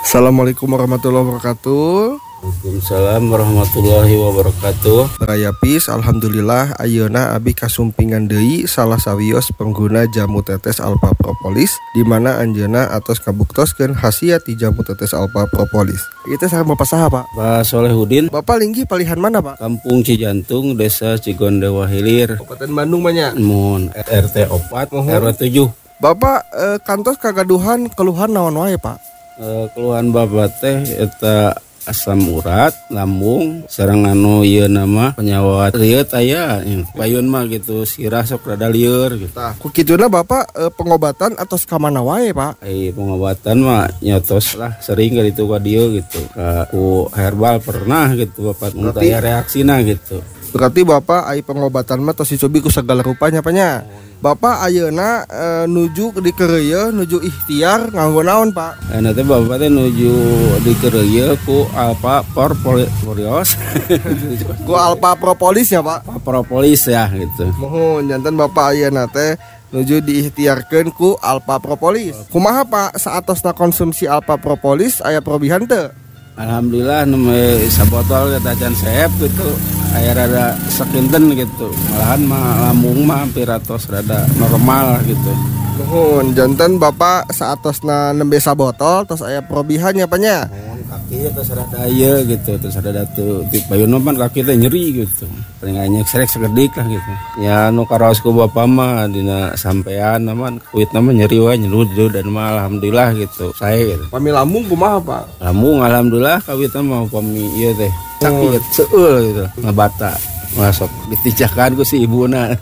Assalamualaikum warahmatullahi wabarakatuh. Waalaikumsalam warahmatullahi wabarakatuh. Raya Pis, alhamdulillah ayeuna abi kasumpingan deui salah sawios pengguna jamu tetes Alpha Propolis di mana anjeunna atos kabuktoskeun khasiat ti jamu tetes Alpha Propolis. Itu sareng Bapak saha, Pak? Pak Solehudin, Bapak linggih palihan mana, Pak? Kampung Cijantung, Desa Cigondewa Hilir, Kabupaten Bandung banyak. Mun RT 4 RW 7. Bapak kantos kagaduhan keluhan naon wae, Pak? Keluhan bapak teh eta asam urat, lambung, sareng anu ieu nama penyawat rieut aya, payun mah gitu, sirah sok rada lieur gitu. Tah, ku kituna Bapak pengobatan atau kamana wae, Pak? Pengobatan mah nyotos lah sering kali itu ka dieu gitu. Ku herbal pernah gitu bapak mun aya reaksina gitu. Berarti Bapak ai pengobatan mah tos dicobi ku sagala rupanya, Panya. Bapak ayeuna nuju di kereuyeun nuju ikhtiar nganggo naon, Pak? Nanti bapak teh nuju di kereuyeun ku Alpha Propolis. Ku Alpha Propolis ya, Pak? Propolis ya gitu. Mohon janten Bapak ayeuna teh nuju diikhtiarkeun ku Alpha Propolis. Kumaha Pak saatosna konsumsi Alpha Propolis aya perubahan teu? Alhamdulillah nembe sabotol kita can sehep gitu. Aya rada sekinten gitu. Malahan mah lambung mah hampir atos rada normal gitu. Mohon janten Bapak saatosna nembe sabotol tos aya perubahan ya, Panya? Kaki terus rada ieu gitu, terus rada tuh di payun mah kaki teh nyeri gitu. Paling anya serek sekedik lah gitu. Ya nu karaos ku bapak mah dina sampean mah kuitna mah nyeri wae nyeluduh dan mah alhamdulillah gitu. Sae gitu. Pami lambung kumaha, Pak? Lambung alhamdulillah kawitna mah pami ieu teh sakit seueur gitu, ngebata. Masuk ditijakan ku si ibuna.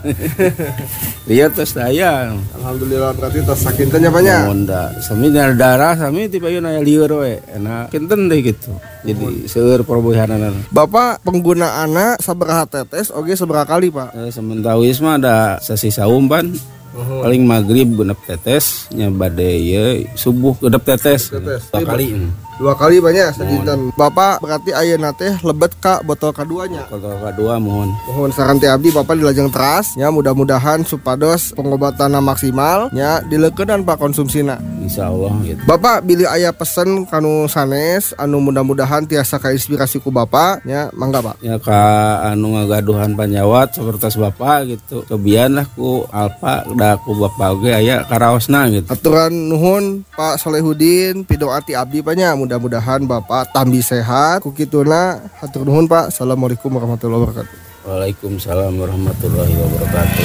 Lihat terus saya. Alhamdulillah berarti tos sakinten nya, Panya? Monda, sami darah sami ti payun aya lieur we. Enak kinten deh gitu. Jadi seueur perubahanana. Bapak penggunaanna sabaraha tetes oge sabaraha kali, Pak? Sementawis mah ada sasisa umpan. Paling maghrib genep tetes nya bade ieu subuh genep tetes. 2 kali. 2 kali banyak sedinten. Bapak berarti ayeuna teh lebet ka botol kaduanya. Botol kedua mohon. Mohon saran ti abdi Bapak dilajeng teras nya mudah-mudahan supados pengobatanna maksimal nya dileukeunnan Pak konsumsina. Insyaallah gitu. Bapak bilih aya pesen kanu sanes anu mudah-mudahan tiasa kainspirasi ku Bapak nya mangga, Pak. Ya ka anu ngagaduhan panyawat sapertos Bapak gitu. Kebian lah ku Alpha da ku Bapak oge aya karaosna gitu. Aturan nuhun Pak Solehudin pidoati abdi Panya mudah-mudahan Bapak tambi sehat. Ku kituna hatur nuhun, Pak. Assalamualaikum warahmatullahi wabarakatuh. Waalaikumsalam warahmatullahi wabarakatuh.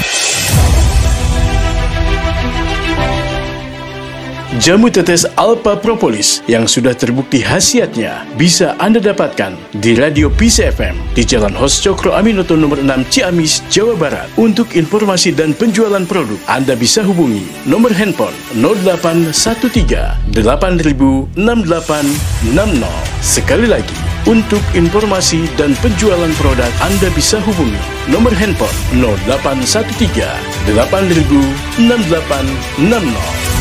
Jamu tetes Alpha Propolis yang sudah terbukti khasiatnya bisa Anda dapatkan di Radio Peace FM di Jalan Hos Cokro Aminoto nomor 6 Ciamis, Jawa Barat. Untuk informasi dan penjualan produk, Anda bisa hubungi nomor handphone 0813 8000 6860. Sekali lagi, untuk informasi dan penjualan produk, Anda bisa hubungi nomor handphone 0813 8000 6860.